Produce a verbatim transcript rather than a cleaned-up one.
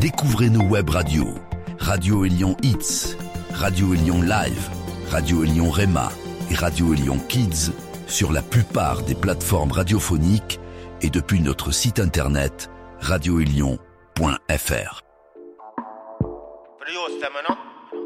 Découvrez nos web radios. Radio Élion Hits, Radio Élion Live, Radio Élion Rema et Radio Élion Kids sur la plupart des plateformes radiophoniques et depuis notre site internet radio élion point f r. Prio, stamina.